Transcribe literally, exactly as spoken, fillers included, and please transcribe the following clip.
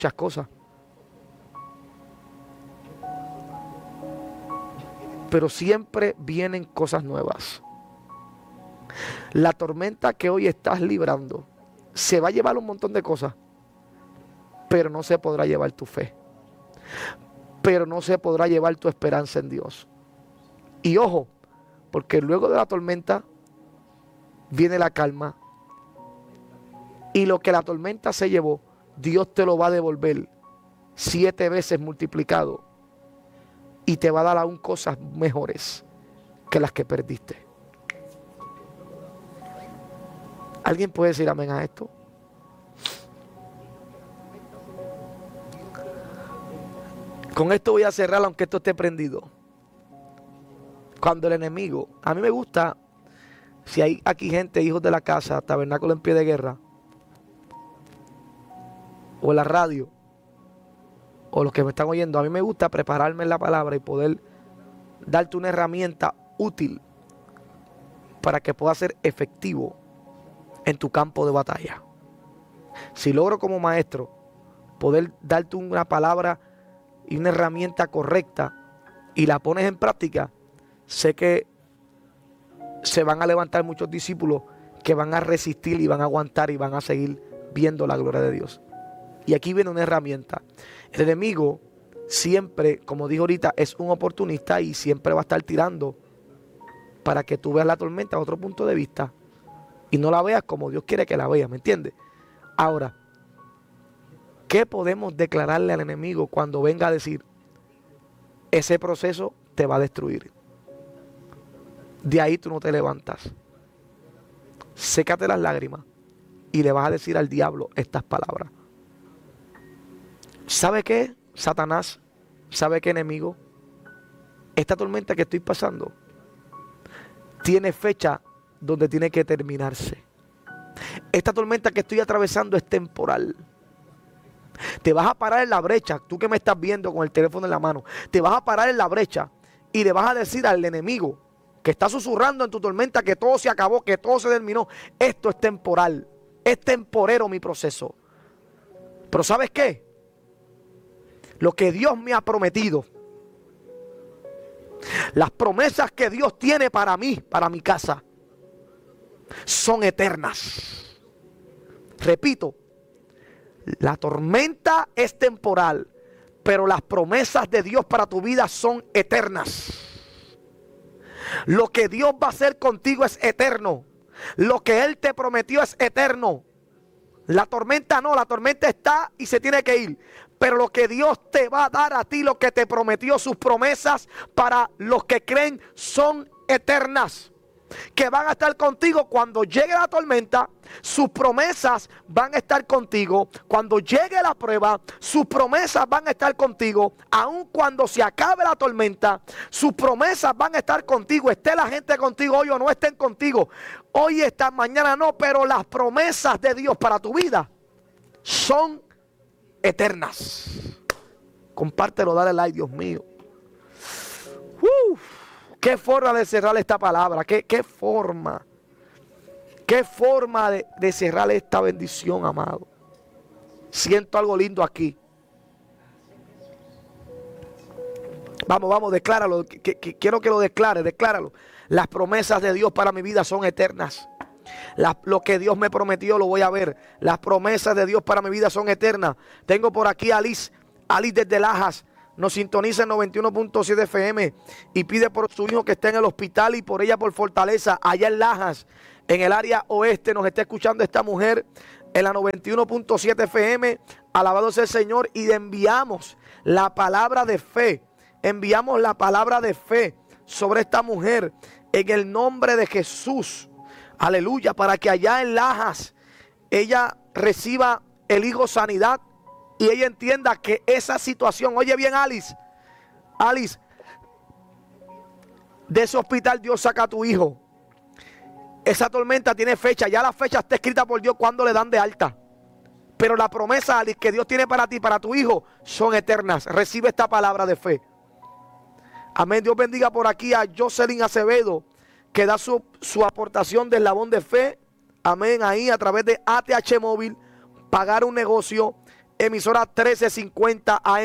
muchas cosas. Pero siempre vienen cosas nuevas. La tormenta que hoy estás librando se va a llevar un montón de cosas, pero no se podrá llevar tu fe. Pero no se podrá llevar tu esperanza en Dios. Y ojo, porque luego de la tormenta viene la calma. Y lo que la tormenta se llevó, Dios te lo va a devolver siete veces multiplicado. Y te va a dar aún cosas mejores que las que perdiste. ¿Alguien puede decir amén a esto? Con esto voy a cerrar, aunque esto esté prendido. Cuando el enemigo, a mí me gusta, si hay aquí gente, hijos de la casa, tabernáculo en pie de guerra, o en la radio, o los que me están oyendo, a mí me gusta prepararme en la palabra y poder darte una herramienta útil para que pueda ser efectivo en tu campo de batalla. Si logro como maestro poder darte una palabra y una herramienta correcta y la pones en práctica, sé que se van a levantar muchos discípulos que van a resistir y van a aguantar y van a seguir viendo la gloria de Dios. Y aquí viene una herramienta. El enemigo siempre, como dijo ahorita, es un oportunista y siempre va a estar tirando para que tú veas la tormenta a otro punto de vista y no la veas como Dios quiere que la veas, ¿me entiendes? Ahora, ¿qué podemos declararle al enemigo cuando venga a decir, ese proceso te va a destruir? De ahí tú no te levantas. Sécate las lágrimas y le vas a decir al diablo estas palabras. ¿Sabe qué, Satanás? ¿Sabe qué, enemigo? Esta tormenta que estoy pasando tiene fecha donde tiene que terminarse. Esta tormenta que estoy atravesando es temporal. Te vas a parar en la brecha, tú que me estás viendo con el teléfono en la mano, te vas a parar en la brecha y le vas a decir al enemigo que está susurrando en tu tormenta que todo se acabó, que todo se terminó. Esto es temporal, es temporero mi proceso. Pero ¿sabes qué? Lo que Dios me ha prometido, las promesas que Dios tiene para mí, para mi casa, son eternas. Repito, la tormenta es temporal, pero las promesas de Dios para tu vida son eternas. Lo que Dios va a hacer contigo es eterno. Lo que Él te prometió es eterno. La tormenta no, la tormenta está y se tiene que ir. Pero lo que Dios te va a dar a ti, lo que te prometió, sus promesas para los que creen son eternas. Que van a estar contigo cuando llegue la tormenta, sus promesas van a estar contigo. Cuando llegue la prueba, sus promesas van a estar contigo. Aun cuando se acabe la tormenta, sus promesas van a estar contigo. Esté la gente contigo hoy o no estén contigo. Hoy está, mañana no, pero las promesas de Dios para tu vida son eternas. Compártelo, dale like, Dios mío. Uf. Qué forma de cerrar esta palabra, qué, qué forma, qué forma de, de cerrar esta bendición, amado. Siento algo lindo aquí. Vamos, vamos, decláralo, que, que, quiero que lo declare, decláralo. Las promesas de Dios para mi vida son eternas. La, lo que Dios me prometió lo voy a ver. Las promesas de Dios para mi vida son eternas. Tengo por aquí a Alice, Alice desde Lajas. Nos sintoniza en noventa y uno punto siete F M y pide por su hijo que está en el hospital y por ella por Fortaleza, allá en Lajas, en el área oeste. Nos está escuchando esta mujer en la noventa y uno punto siete F M. Alabado sea el Señor, y le enviamos la palabra de fe. Enviamos la palabra de fe sobre esta mujer en el nombre de Jesús. Aleluya, para que allá en Lajas ella reciba el hijo sanidad. Y ella entienda que esa situación, oye bien, Alice, Alice, de ese hospital Dios saca a tu hijo. Esa tormenta tiene fecha, ya la fecha está escrita por Dios cuando le dan de alta. Pero la promesa, Alice, que Dios tiene para ti, para tu hijo, son eternas. Recibe esta palabra de fe. Amén. Dios bendiga por aquí a Jocelyn Acevedo, que da su, su aportación del eslabón de fe. Amén. Ahí a través de A T H Móvil, pagar un negocio emisora trece cincuenta A M.